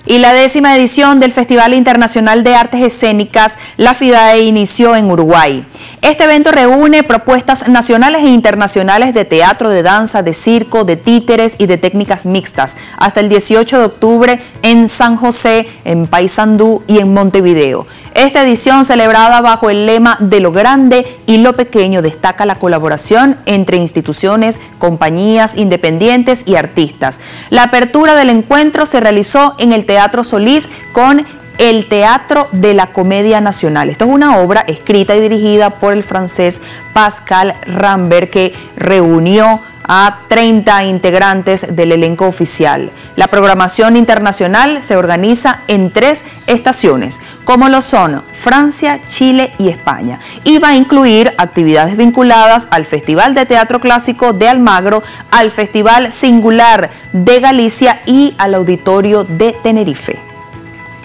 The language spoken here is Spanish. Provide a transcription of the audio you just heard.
Y la 10ª edición del Festival Internacional de Artes Escénicas, la FIDAE, inició en Uruguay. Este evento reúne propuestas nacionales e internacionales de teatro, de danza, de circo, de títeres y de técnicas mixtas, hasta el 18 de octubre en San José, en Paysandú y en Montevideo. Esta edición, celebrada bajo el lema de lo grande y lo pequeño, destaca la colaboración entre instituciones, compañías independientes y artistas. La apertura del encuentro se realizó en el Teatro Solís con el Teatro de la Comedia Nacional. Esto es una obra escrita y dirigida por el francés Pascal Rambert, que reunió a 30 integrantes del elenco oficial. La programación internacional se organiza en 3 estaciones, como lo son Francia, Chile y España, y va a incluir actividades vinculadas al Festival de Teatro Clásico de Almagro, al Festival Singular de Galicia y al Auditorio de Tenerife.